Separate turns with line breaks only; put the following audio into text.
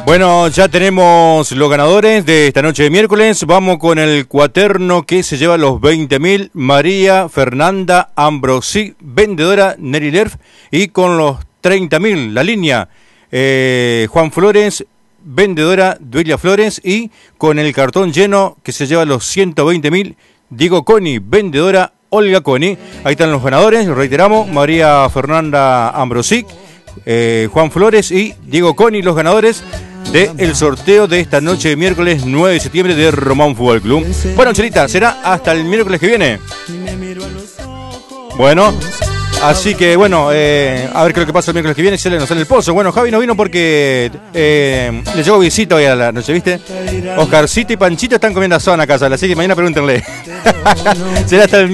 Bueno, ya tenemos los ganadores de esta noche de miércoles. Vamos con el cuaterno que se lleva los 20.000. María Fernanda Ambrosi, vendedora Neri Lerf. Y con los 30.000, la línea Juan Flores, vendedora Duelia Flores. Y con el cartón lleno que se lleva los 120.000, Diego Coni, vendedora Olga Coni. Ahí están los ganadores, lo reiteramos, María Fernanda Ambrosi, Juan Flores y Diego Coni, los ganadores del sorteo de esta noche de miércoles 9 de septiembre de Román Fútbol Club. Bueno, Chelita, será hasta el miércoles que viene. Bueno, así que bueno, a ver qué es lo que pasa el miércoles que viene. Se le nos sale el pozo. Bueno, Javi no vino porque le llegó visita hoy a la noche, ¿viste? Oscarcito y Panchito están comiendo asado en la casa, así que mañana pregúntenle. Será hasta el